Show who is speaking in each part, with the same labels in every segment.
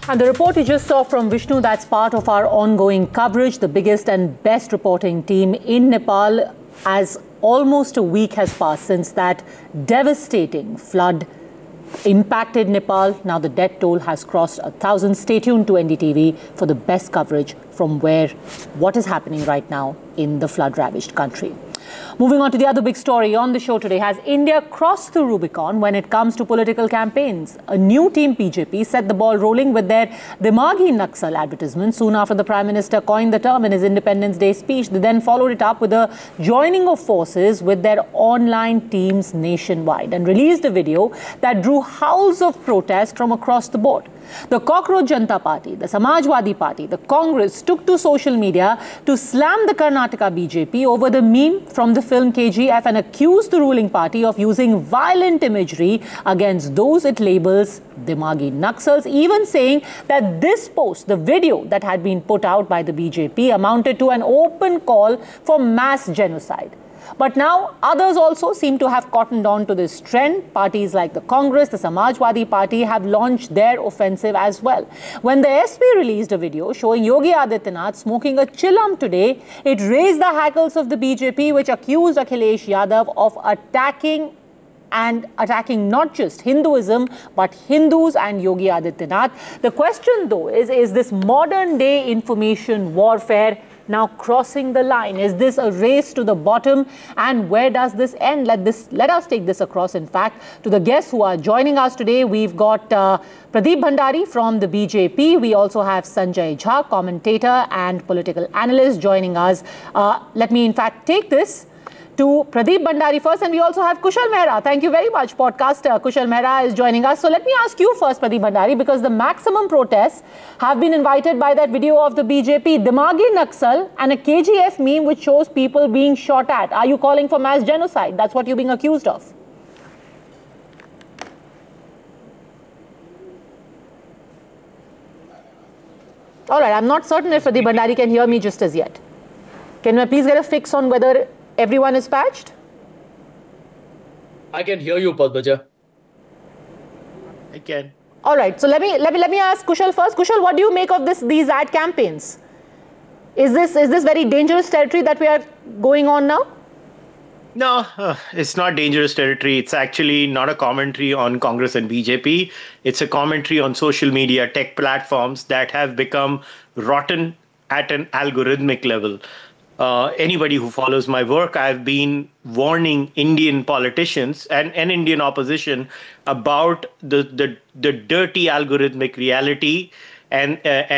Speaker 1: And the report you just saw from Vishnu, that's part of our ongoing coverage, the biggest and best reporting team in Nepal, as almost a week has passed since that devastating flood impacted Nepal. Now the death toll has crossed 1,000. Stay tuned to NDTV for the best coverage from what is happening right now in the flood-ravaged country. Moving on to the other big story on the show today, has India crossed the Rubicon when it comes to political campaigns? A new team, BJP, set the ball rolling with their Dimagi Naxal advertisement soon after the Prime Minister coined the term in his Independence Day speech. They then followed it up with a joining of forces with their online teams nationwide and released a video that drew howls of protest from across the board. The Cockroach Janata Party, the Samajwadi Party, the Congress took to social media to slam the Karnataka BJP over the meme from the film KGF and accused the ruling party of using violent imagery against those it labels Dimagi Naxals, even saying that this post, the video that had been put out by the BJP, amounted to an open call for mass genocide. But now others also seem to have cottoned on to this trend. Parties like the Congress, the Samajwadi Party have launched their offensive as well. When the SP released a video showing Yogi Adityanath smoking a chillam today, it raised the hackles of the BJP, which accused Akhilesh Yadav of attacking not just Hinduism, but Hindus and Yogi Adityanath. The question, though, is this modern day information warfare now crossing the line? Is this a race to the bottom? And where does this end? Let us take this across, in fact, to the guests who are joining us today. We've got Pradeep Bhandari from the BJP. We also have Sanjay Jha, commentator and political analyst, joining us. Let me, in fact, take this to Pradeep Bhandari first, and we also have Kushal Mehra. Thank you very much. Podcaster Kushal Mehra is joining us. So let me ask you first, Pradeep Bhandari, because the maximum protests have been invited by that video of the BJP, Dimagi Naxal, and a KGF meme which shows people being shot at. Are you calling for mass genocide? That's what you're being accused of. All right, I'm not certain if Pradeep Bhandari can hear me just as yet. Can I please get a fix on whether everyone is patched?
Speaker 2: I can hear you, Padmaja. I can.
Speaker 1: All right. So let me ask Kushal first. Kushal, what do you make of these ad campaigns? Is this very dangerous territory that we are going on now?
Speaker 3: No, it's not dangerous territory. It's actually not a commentary on Congress and BJP. It's a commentary on social media tech platforms that have become rotten at an algorithmic level. Anybody who follows my work, I've been warning Indian politicians and Indian opposition about the dirty algorithmic reality and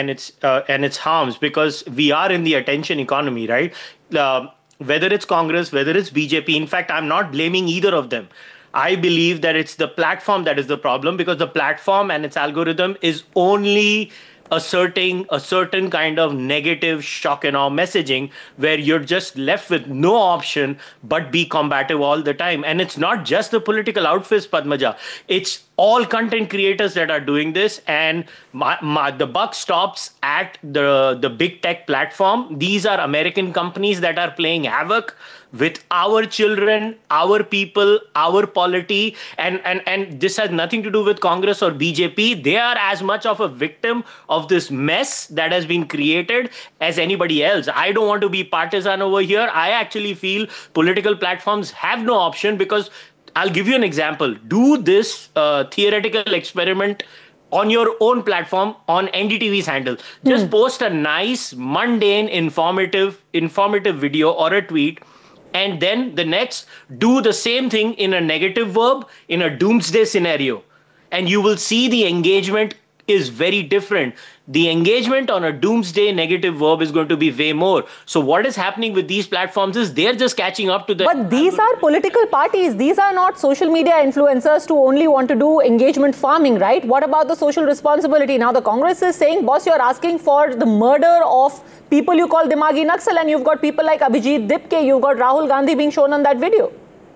Speaker 3: its harms, because we are in the attention economy, right? Whether it's Congress, whether it's BJP, in fact, I'm not blaming either of them. I believe that it's the platform that is the problem, because the platform and its algorithm is only asserting a certain kind of negative shock and awe messaging where you're just left with no option but be combative all the time. And it's not just the political outfits, Padmaja. It's all content creators that are doing this, and the buck stops at the big tech platform. These are American companies that are playing havoc with our children, our people, our polity, and this has nothing to do with Congress or BJP. They are as much of a victim of this mess that has been created as anybody else. I don't want to be partisan over here. I actually feel political platforms have no option, because I'll give you an example. Do this theoretical experiment on your own platform, on NDTV's handle. Just post a nice, mundane, informative video or a tweet, and then the next, do the same thing in a negative verb, in a doomsday scenario. And you will see the engagement is very different. The engagement on a doomsday negative verb is going to be way more. So what is happening with these platforms is they're just catching up to the...
Speaker 1: But these are political parties. These are not social media influencers who only want to do engagement farming, right? What about the social responsibility? Now the Congress is saying, boss, you're asking for the murder of people you call Dimagi Naxal, and you've got people like Abhijit Dipke, you've got Rahul Gandhi being shown on that video.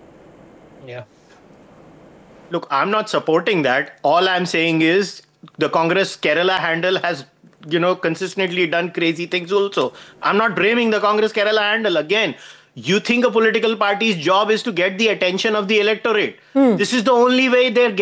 Speaker 3: Yeah. Look, I'm not supporting that. All I'm saying is the Congress Kerala handle has, consistently done crazy things also. I'm not blaming the Congress Kerala handle. Again, you think a political party's job is to get the attention of the electorate. This is the only way they're